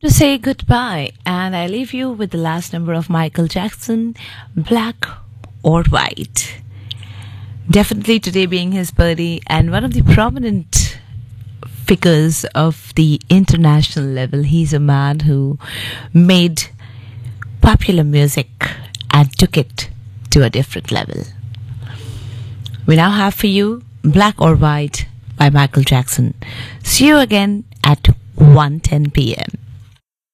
To say goodbye, and I leave you with the last number of Michael Jackson, Black or White. Definitely today being his birthday, and one of the prominent figures of the international level. He's a man who made popular music and took it to a different level. We now have for you Black or White by Michael Jackson. See you again at 1:10 p.m.